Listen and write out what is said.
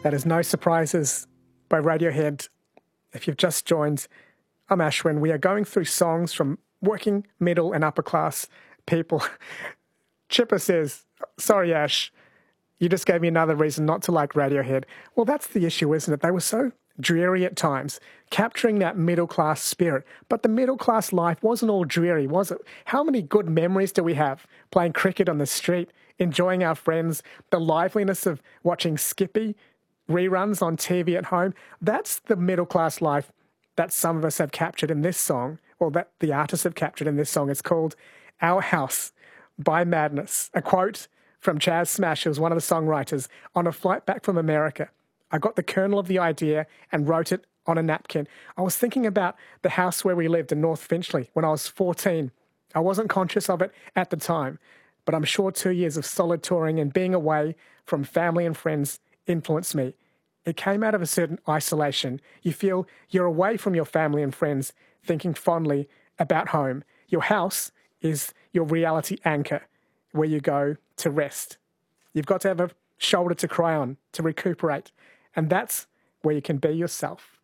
That is No Surprises by Radiohead. If you've just joined, I'm Ashwin. We are going through songs from working, middle and upper class people. Chipper says, sorry, Ash, you just gave me another reason not to like Radiohead. Well, that's the issue, isn't it? They were so dreary at times, capturing that middle-class spirit. But the middle-class life wasn't all dreary, was it? How many good memories do we have playing cricket on the street, enjoying our friends, the liveliness of watching Skippy, reruns on TV at home? That's the middle-class life that some of us have captured in this song, or that the artists have captured in this song. It's called Our House by Madness. A quote from Chas Smash, who was one of the songwriters, on a flight back from America. I got the kernel of the idea and wrote it on a napkin. I was thinking about the house where we lived in North Finchley when I was 14. I wasn't conscious of it at the time, but I'm sure 2 years of solid touring and being away from family and friends influenced me. It came out of a certain isolation. You feel you're away from your family and friends, thinking fondly about home. Your house is your reality anchor, where you go to rest. You've got to have a shoulder to cry on, to recuperate. And that's where you can be yourself.